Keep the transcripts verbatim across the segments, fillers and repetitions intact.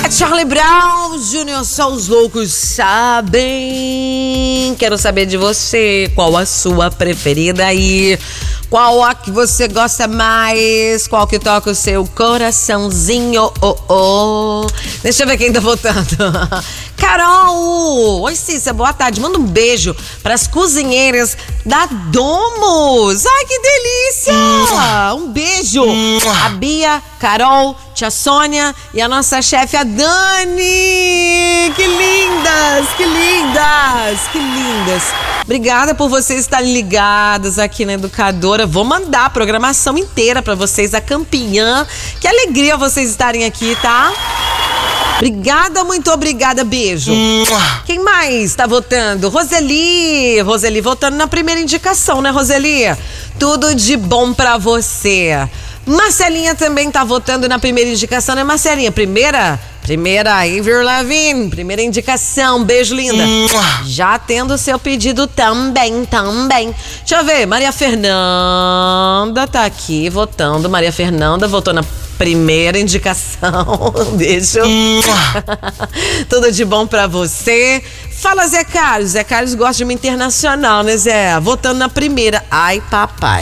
É Charlie Brown Júnior, só os loucos sabem. Quero saber de você, qual a sua preferida aí? Qual a que você gosta mais? Qual que toca o seu coraçãozinho? Oh, oh. Deixa eu ver quem tá votando. Carol! Oi, Cícia, boa tarde. Manda um beijo pras cozinheiras da Domus. Ai, que delícia! Um beijo. A Bia, Carol, tia Sônia e a nossa chefe, a Dani. Que lindas, que lindas, que lindas. Obrigada por vocês estarem ligadas aqui na Educadora. Vou mandar a programação inteira pra vocês, a campeã. Que alegria vocês estarem aqui, tá? Obrigada, muito obrigada, beijo. Quem mais tá votando? Roseli. Roseli votando na primeira indicação, né, Roseli? Tudo de bom pra você. Marcelinha também tá votando na primeira indicação, né, Marcelinha? Primeira... Primeira, Avril Lavigne, primeira indicação, beijo linda. Já tendo seu pedido também, também. Deixa eu ver, Maria Fernanda tá aqui votando. Maria Fernanda votou na primeira indicação. Beijo. Tudo de bom pra você. Fala, Zé Carlos. Zé Carlos gosta de uma internacional, né, Zé? Votando na primeira. Ai, papai.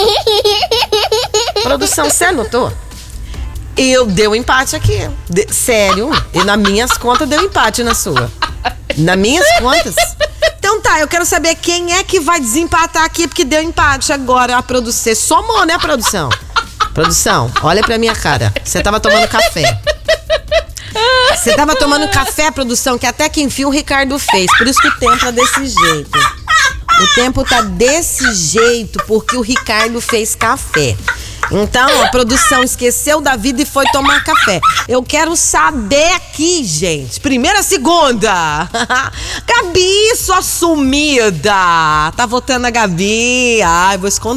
Produção, você anotou? Eu dei um empate aqui. De, sério? E nas minhas contas deu empate na sua. Nas minhas contas? Então tá, eu quero saber quem é que vai desempatar aqui, porque deu empate agora. A produção. Você somou, né, produção? Produção, olha pra minha cara. Você tava tomando café. Você tava tomando café, produção, que até que enfim o Ricardo fez. Por isso que o tempo tá desse jeito. O tempo tá desse jeito porque o Ricardo fez café. Então, a produção esqueceu da vida e foi tomar café. Eu quero saber aqui, gente. Primeira, segunda. Gabi, sua sumida. Tá votando a Gabi. Ai, vou esconder.